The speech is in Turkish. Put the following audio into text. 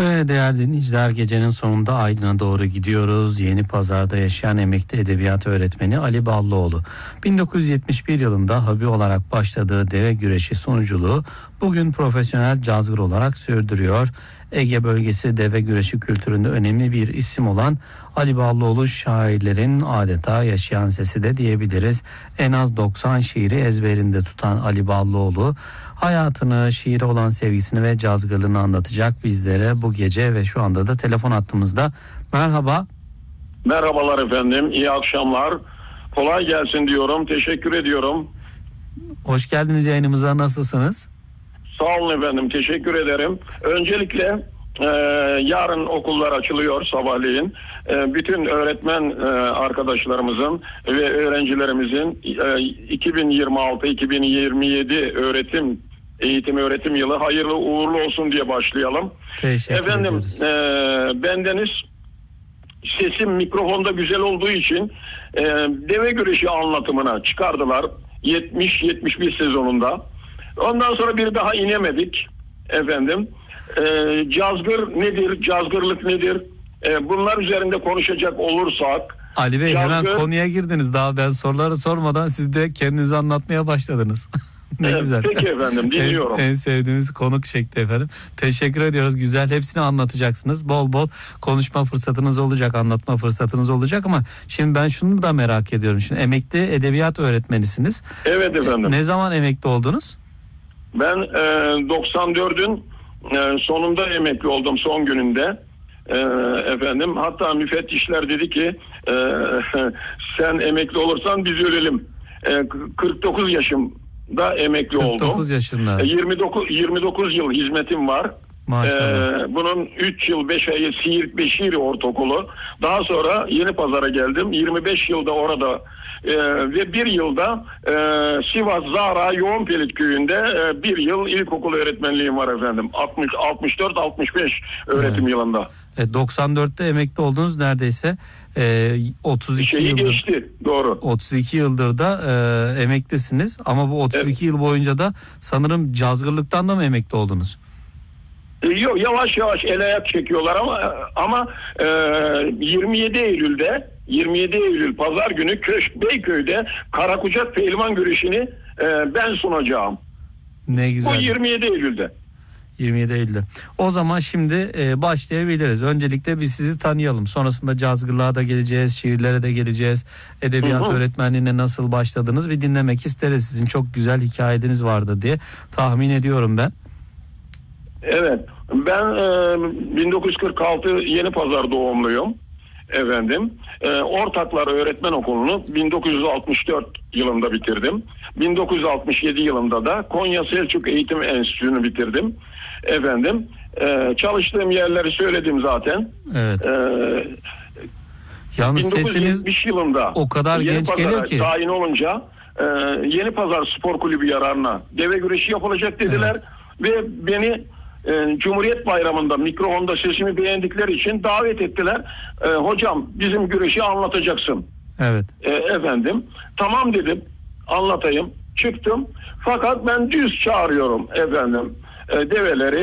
Ve değerli dinleyiciler, gecenin sonunda Aydın'a doğru gidiyoruz. Yenipazar'da yaşayan emekli edebiyat öğretmeni Ali Ballıoğlu 1971 yılında hobi olarak başladığı deve güreşi sunuculuğu bugün profesyonel cazgır olarak sürdürüyor. Ege bölgesi deve güreşi kültüründe önemli bir isim olan Ali Ballıoğlu, şairlerin adeta yaşayan sesi de diyebiliriz. En az 90 şiiri ezberinde tutan Ali Ballıoğlu hayatını, şiire olan sevgisini ve cazgırlığını anlatacak bizlere bu gece ve şu anda da telefon hattımızda. Merhaba. Merhabalar efendim, iyi akşamlar. Kolay gelsin diyorum, teşekkür ediyorum. Hoş geldiniz yayınımıza, nasılsınız? Sağ olun efendim, teşekkür ederim. Öncelikle yarın okullar açılıyor sabahleyin. Bütün öğretmen arkadaşlarımızın ve öğrencilerimizin 2026-2027 eğitim öğretim yılı hayırlı uğurlu olsun diye başlayalım. Teşekkür ediyoruz. Bendeniz sesim mikrofonda güzel olduğu için deve güreşi anlatımına çıkardılar 70-71 sezonunda. Ondan sonra bir daha inemedik efendim. Cazgır nedir? Cazgırlık nedir? Bunlar üzerinde konuşacak olursak. Ali Bey, hemen konuya girdiniz. Daha ben soruları sormadan siz de kendinizi anlatmaya başladınız. Ne güzel. Peki efendim, dinliyorum. En sevdiğimiz konuk şekli efendim. Teşekkür ediyoruz. Güzel, hepsini anlatacaksınız. Bol bol konuşma fırsatınız olacak, anlatma fırsatınız olacak ama şimdi ben şunu da merak ediyorum. Şimdi emekli edebiyat öğretmenisiniz. Evet efendim. Ne zaman emekli oldunuz? Ben 94'ün sonunda emekli oldum, son gününde. Efendim, hatta müfettişler dedi ki sen emekli olursan biz ölelim. 49 yaşımda emekli 49 oldum. yaşında. 29 yıl hizmetim var. Maşallah. Bunun 3 yıl 5 ayı Siirt Beşiri Ortaokulu. Daha sonra Yenipazar'a geldim. 25 yılda orada ve 1 yılda Sivas Zahra Yoğunpelit köyünde 1 yıl ilkokul öğretmenliğim var efendim. 64-65 öğretim yılında. 94'te emekli oldunuz, neredeyse 32 yıldır. Geçti, doğru. 32 yıldır da emeklisiniz ama bu 32 yıl boyunca da sanırım cazgırlıktan da mı emekli oldunuz? Yok, yavaş yavaş el ayak çekiyorlar ama 27 Eylül Pazar günü Beyköy'de Karakucak Pehlivan güreşini ben sunacağım. Ne güzel. Bu 27 Eylül'de. 27 Eylül'de. O zaman şimdi başlayabiliriz. Öncelikle biz sizi tanıyalım. Sonrasında cazgırlığa da geleceğiz, şiirlere de geleceğiz. Edebiyat öğretmenliğine nasıl başladınız bir dinlemek isteriz. Sizin çok güzel hikayeniz vardı diye tahmin ediyorum ben. Evet. Ben 1946 Yenipazar doğumluyum. Efendim. Ortaklar Öğretmen Okulu'nu 1964 yılında bitirdim. 1967 yılında da Konya Selçuk Eğitim Enstitüsü'nü bitirdim. Efendim. Çalıştığım yerleri söyledim zaten. Evet. Yalnız 1970 sesiniz yılında o kadar genç geliyor ki. tayin olunca Yenipazar Spor Kulübü yararına deve güreşi yapılacak dediler. Evet. Ve beni Cumhuriyet Bayramı'nda mikrofonda sesimi beğendikleri için davet ettiler. Hocam, bizim güreşi anlatacaksın. Evet. Efendim, tamam dedim, anlatayım. Çıktım. Fakat ben düz çağırıyorum efendim develeri.